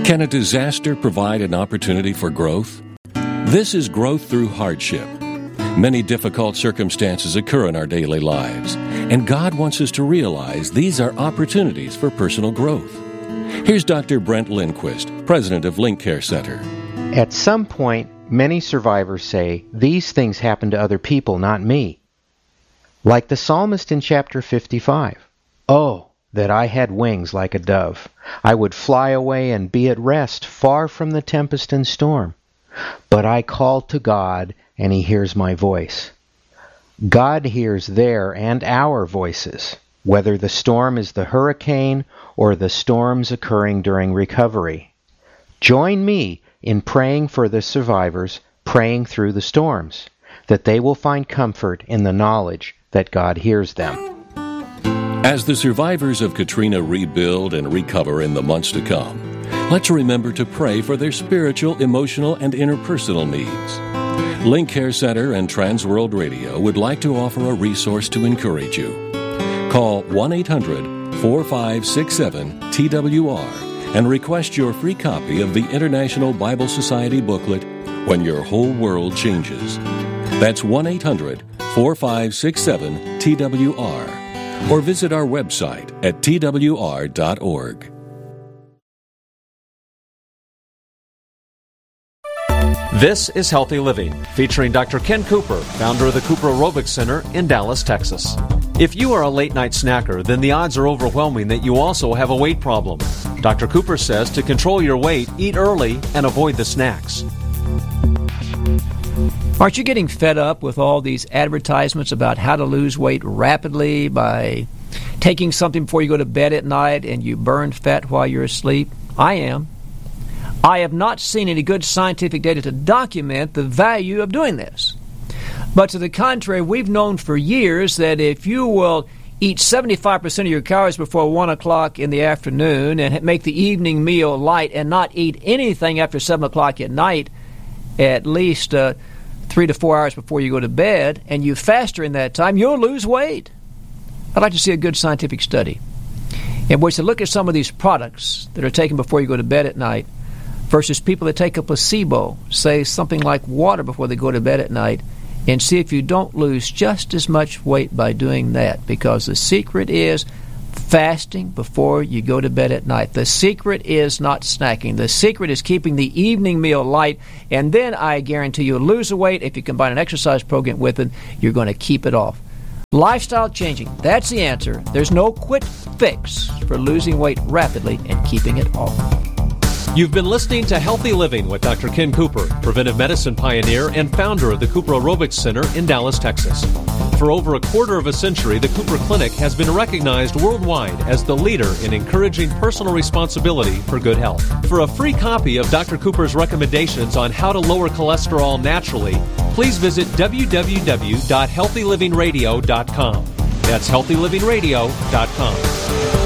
Can a disaster provide an opportunity for growth? This is growth through hardship. Many difficult circumstances occur in our daily lives, and God wants us to realize these are opportunities for personal growth. Here's Dr. Brent Lindquist, president of Link Care Center. At some point, many survivors say, "These things happen to other people, not me." Like the psalmist in chapter 55. "Oh, that I had wings like a dove. I would fly away and be at rest, far from the tempest and storm. But I call to God, and He hears my voice." God hears their and our voices, whether the storm is the hurricane or the storms occurring during recovery. Join me in praying for the survivors, praying through the storms, that they will find comfort in the knowledge that God hears them. As the survivors of Katrina rebuild and recover in the months to come, let's remember to pray for their spiritual, emotional, and interpersonal needs. Link Care Center and Transworld Radio would like to offer a resource to encourage you. Call 1-800-4567-TWR and request your free copy of the International Bible Society booklet, When Your Whole World Changes. That's 1-800-4567-TWR. Or visit our website at twr.org. This is Healthy Living, featuring Dr. Ken Cooper, founder of the Cooper Aerobics Center in Dallas, Texas. If you are a late-night snacker, then the odds are overwhelming that you also have a weight problem. Dr. Cooper says to control your weight, eat early and avoid the snacks. Aren't you getting fed up with all these advertisements about how to lose weight rapidly by taking something before you go to bed at night and you burn fat while you're asleep? I am. I have not seen any good scientific data to document the value of doing this. But to the contrary, we've known for years that if you will eat 75% of your calories before 1 o'clock in the afternoon and make the evening meal light and not eat anything after 7 o'clock at night, at least 3 to 4 hours before you go to bed, and you fast during that time, you'll lose weight. I'd like to see a good scientific study in which to look at some of these products that are taken before you go to bed at night versus people that take a placebo, say something like water before they go to bed at night, and see if you don't lose just as much weight by doing that, because the secret is fasting before you go to bed at night. The secret is not snacking. The secret is keeping the evening meal light, and then I guarantee you'll lose the weight. If you combine an exercise program with it, you're going to keep it off. Lifestyle changing, that's the answer. There's no quick fix for losing weight rapidly and keeping it off. You've been listening to Healthy Living with Dr. Ken Cooper, preventive medicine pioneer and founder of the Cooper Aerobics Center in Dallas, Texas. For over a quarter of a century, the Cooper Clinic has been recognized worldwide as the leader in encouraging personal responsibility for good health. For a free copy of Dr. Cooper's recommendations on how to lower cholesterol naturally, please visit www.healthylivingradio.com. That's healthylivingradio.com.